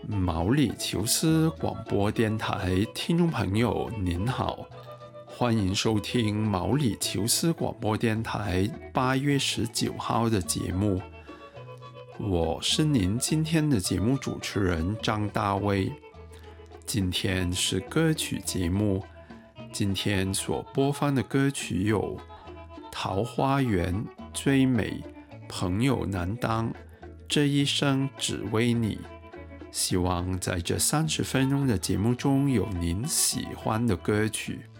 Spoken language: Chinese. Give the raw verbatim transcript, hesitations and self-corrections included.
毛里求斯广播电台听众朋友您好，欢迎收听毛里求斯广播电台八月十九号的节目。我是您今天的节目主持人张大卫。今天是歌曲节目，今天所播放的歌曲有《桃花源》、《最美》、《朋友难当》、《这一生只为你》。希望在这三十分钟的节目中有您喜欢的歌曲。